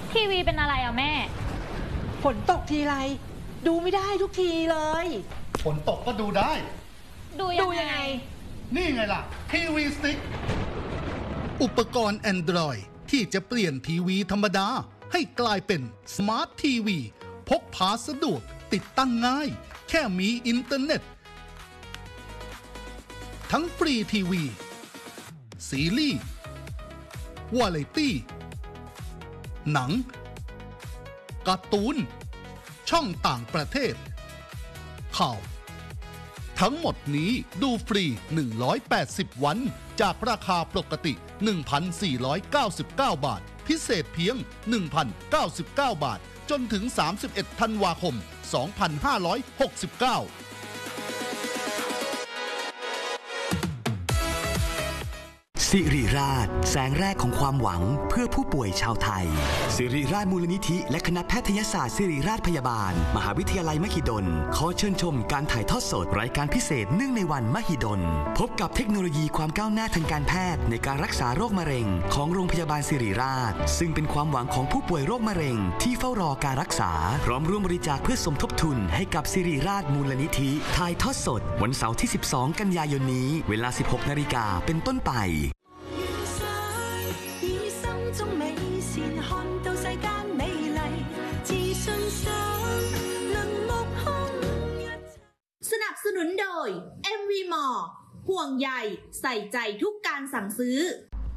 ทีวีเป็นอะไรอะแม่ฝนตกทีไรดูไม่ได้ทุกทีเลยฝนตกก็ดูได้ดูยังไงนี่ไงล่ะทีวีสติ๊กอุปกรณ์ Android ที่จะเปลี่ยนทีวีธรรมดาให้กลายเป็นสมาร์ททีวีพกพาสะดวกติดตั้งง่ายแค่มีอินเทอร์เน็ตทั้งฟรีทีวีซีรีส์วาไรตี้หนังการ์ตูนช่องต่างประเทศข่าวทั้งหมดนี้ดูฟรี180วันจากราคาปกติ 1,499 บาทพิเศษเพียง 1,099 บาทจนถึง31ธันวาคม2569 สิริราชแสงแรกของความหวังเพื่อผู้ป่วยชาวไทยสิริราชมูลนิธิและคณะแพทยศาสตร์ศิริราชพยาบาลมหาวิทยาลัยมหิดลขอเชิญชมการถ่ายทอดสดรายการพิเศษเนื่องในวันมหิดลพบกับเทคโนโลยีความก้าวหน้าทางการแพทย์ในการรักษาโรคมะเร็งของโรงพยาบาลสิริราชซึ่งเป็นความหวังของผู้ป่วยโรคมะเร็งที่เฝ้ารอการรักษาพร้อมร่วมบริจาคเพื่อสมทบทุนให้กับสิริราชมูลนิธิถ่ายทอดสดวันเสาร์ที่12กันยายนนี้เวลา 16:00 นเป็นต้นไปสนับสนุนโดย MV Mall ห่วงใยใส่ใจทุกการสั่งซื้อ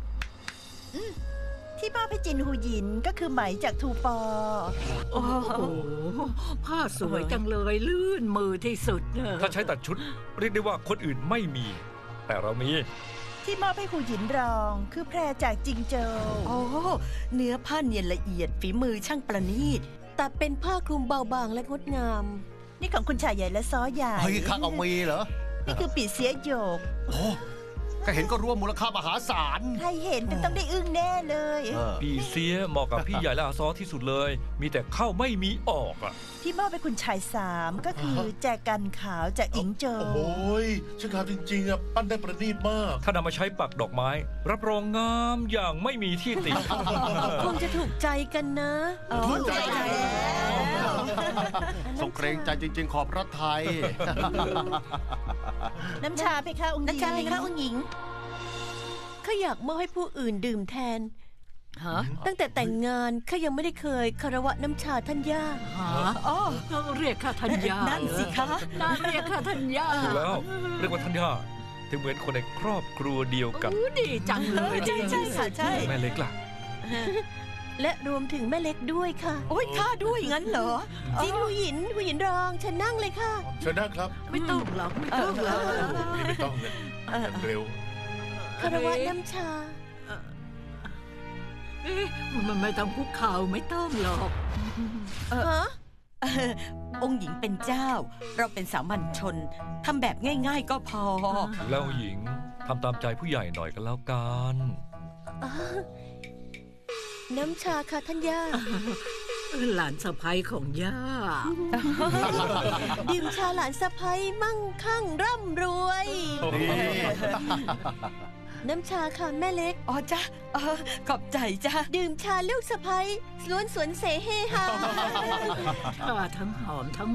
ที่มอบให้จินฮูหยินก็คือไหมจากทูปอโอ้โหผ้าสวยจังเลยลื่นมือที่สุดถ้าใช้ตัดชุดเรียกได้ว่าคนอื่นไม่มีแต่เรามีที่มอบให้ฮูหยินรองคือแพรจากจิงโจวโอ้เนื้อผ้าเนียนละเอียดฝีมือช่างประณีตแต่เป็นผ้าคลุมเบาบางและงดงามนี่ของคุณชายใหญ่และซ้อใหญ่เฮ้ยข้างเอามีเหรอนี่คือปีเสียโยกโอ้แค่เห็นก็รวมมูลค่ามหาศาลใครเห็นเป็นต้องได้อึ้งแน่เลยปีเสียเหมาะกับพี่ใหญ่และอาซอที่สุดเลยมีแต่เข้าไม่มีออกอ่ะที่มอบให้คุณชาย3ก็คือแจกันขาวจากอิงโจโอ้ยช่างขาวจริงๆอ่ะปั้นได้ประณีตมากถ้านำมาใช้ปักดอกไม้รับรองงามอย่างไม่มีที่ติคงจะถูกใจกันนะถูกใจแล้วทรงเกรงใจจริงๆขอบพระทัยน้ำชาเพคะองค์หญิงน้ำชาเพคะองค์หญิงข้าอยากมอบให้ผู้อื่นดื่มแทนตั้งแต่แต่งงานข้ายังไม่ได้เคยคารวะน้ำชาท่านย่าอ๋อเรียกข้าท่านย่านั่นสิคะน่าเรียกข้าท่านย่าถูกแล้วเรียกว่าท่านย่าถึงเหมือนคนในครอบครัวเดียวกันดีจังเลยใช่ค่ะใช่แม่เล็กล่ะและรวมถึงแม่เล็กด้วยค่ะโอ้ยข้าด้วยงั้นเหรอจินฮูหยินรองฉันนั่งเลยค่ะเชิญนั่งครับไม่ต้องหรอกไม่ต้องหรอกไม่ต้องเลยเร็วคารวะน้ำชามันไม่ต้องคุกเข่าไม่ต้องหรอกองค์หญิงเป็นเจ้าเราเป็นสามัญชนทำแบบง่ายๆก็พอแล้วหญิงทำตามใจผู้ใหญ่หน่อยกันแล้วกันน้ำชาค่ะท่านย่าหลานสะใภ้ของย่าดื่มชาหลานสะใภ้มั่งคั่งร่ำรวยน้ำชาค่ะแม่เล็กอ๋อจ้ะขอบใจจ้ะดื่มชาลูกสะใภ้ล้วนสวนเสเฮฮาทั้งหอมทั้ง